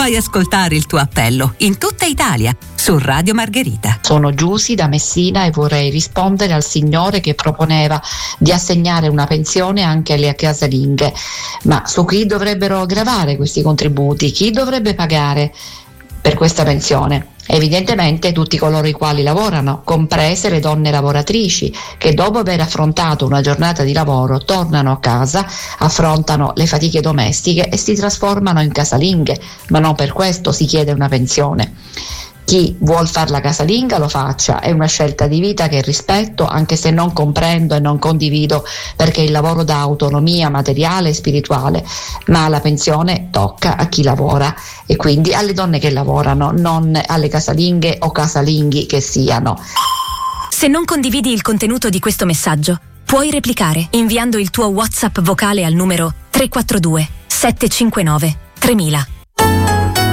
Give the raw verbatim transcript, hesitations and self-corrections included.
Fai ascoltare il tuo appello in tutta Italia su Radio Margherita. Sono Giusy da Messina e vorrei rispondere al signore che proponeva di assegnare una pensione anche alle casalinghe. Ma su chi dovrebbero gravare questi contributi? Chi dovrebbe pagare per questa pensione? Evidentemente tutti coloro i quali lavorano, comprese le donne lavoratrici che dopo aver affrontato una giornata di lavoro tornano a casa, affrontano le fatiche domestiche e si trasformano in casalinghe, ma non per questo si chiede una pensione. Chi vuol far la casalinga lo faccia, è una scelta di vita che rispetto, anche se non comprendo e non condivido, perché il lavoro dà autonomia materiale e spirituale, ma la pensione tocca a chi lavora e quindi alle donne che lavorano, non alle casalinghe o casalinghi che siano. Se non condividi il contenuto di questo messaggio, puoi replicare inviando il tuo WhatsApp vocale al numero tre quattro due sette cinque nove tremila.